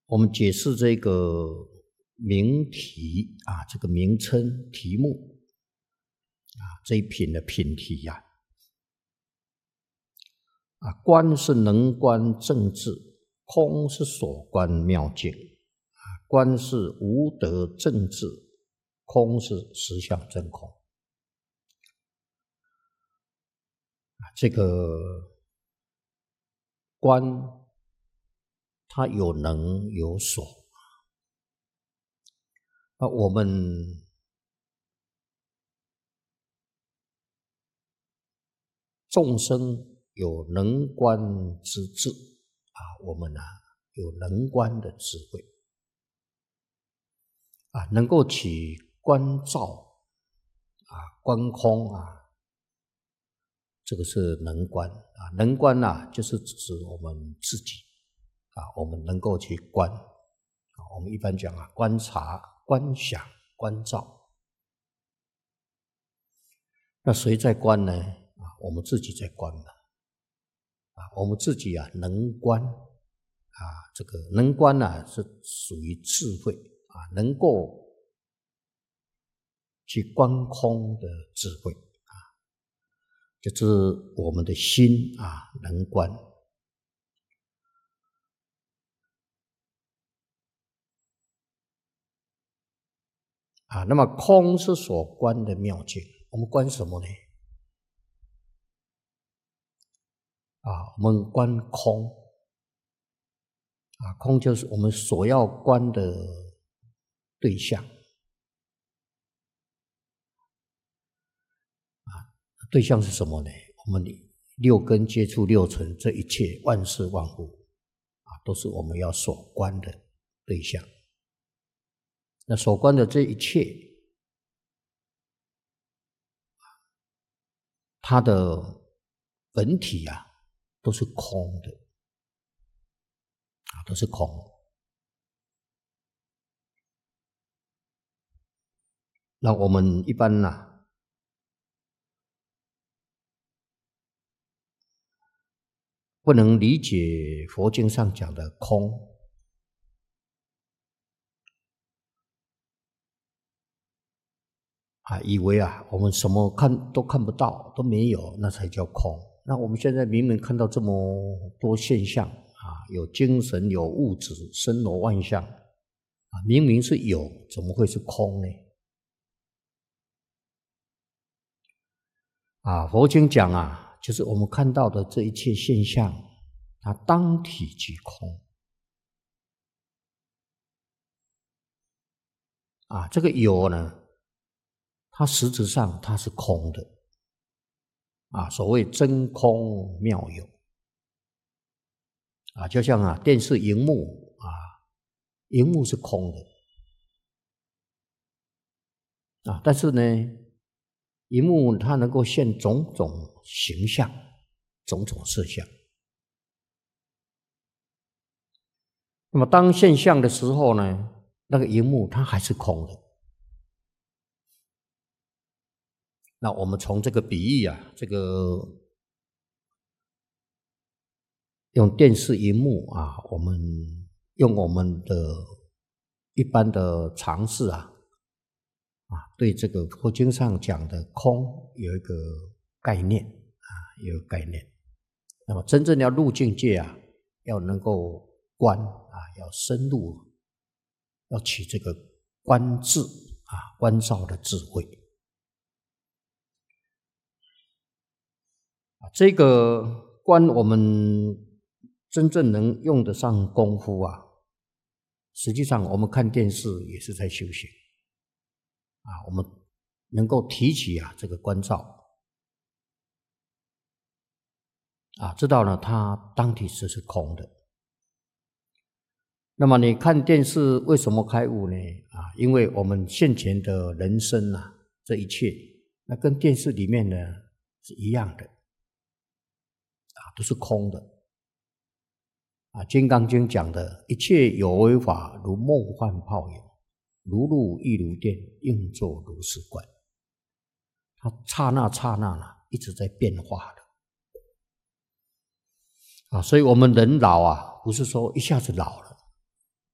我们解释这个名题啊，这个名称题目啊，这一品的品题呀，观是能观正智，空是所观妙境，观是无得正智，空是实相真空。这个观它有能有所，我们众生有能观之智我们有能观的智慧能够起观照观空这个是能观能观就是指我们自己我们能够去观我们一般讲观察、观想、观照。那谁在观呢？我们自己在观我们自己能观这个能观是属于智慧能够去观空的智慧就是我们的心能观。那么空是所观的妙境，我们观什么呢？我们观空空就是我们所要观的对象对象是什么呢？我们六根接触六尘，这一切万事万物都是我们要所观的对象。那所观的这一切它的本体都是空的都是空。那我们一般不能理解佛经上讲的空以为我们什么都看不到，都没有，那才叫空。那我们现在明明看到这么多现象有精神，有物质，森罗万象明明是有，怎么会是空呢？佛经讲就是我们看到的这一切现象，它当体即空这个有呢，它实质上它是空的所谓真空妙有就像电视荧幕荧幕是空的但是呢，荧幕它能够现种种形象，种种色相。那么当现象的时候呢，那个荧幕它还是空的。那我们从这个比喻这个用电视荧幕我们用我们的一般的常识对这个佛经上讲的空有一个概念有一个概念。那么真正要入境界要能够观要深入，要起这个观智观照的智慧这个观我们真正能用得上功夫实际上我们看电视也是在修行我们能够提起这个观照知道呢它当体是空的。那么你看电视为什么开悟呢？因为我们现前的人生这一切那跟电视里面呢是一样的都是空的金刚经讲的一切有为法如梦幻泡影，如露亦如电，应作如是观。它刹那刹那一直在变化的所以我们人老不是说一下子老了